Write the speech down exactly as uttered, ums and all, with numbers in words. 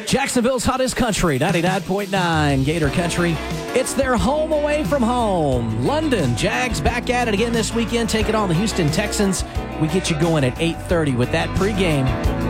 Jacksonville's hottest country, ninety-nine point nine Gator Country. It's their home away from home. London Jags back at it again this weekend, taking on the Houston Texans. We get you going at eight thirty with that pregame.